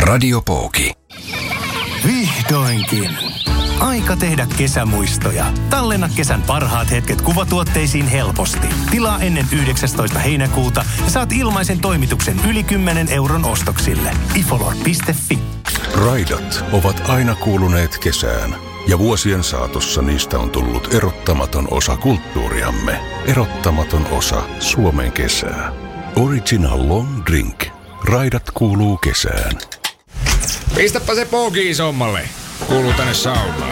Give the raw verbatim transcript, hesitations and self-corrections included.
Radiopooki. Vihdoinkin. Aika tehdä kesämuistoja. Tallenna kesän parhaat hetket kuvatuotteisiin helposti. Tilaa ennen yhdeksästoista heinäkuuta ja saat ilmaisen toimituksen yli kymmenen euron ostoksille. ifolor piste fi. Raidat ovat aina kuuluneet kesään. Ja vuosien saatossa niistä on tullut erottamaton osa kulttuuriamme. Erottamaton osa Suomen kesää. Original Long Drink. Raidat kuuluu kesään. Pistäpä se pooki isommalle. Kuuluu tänne saunaan.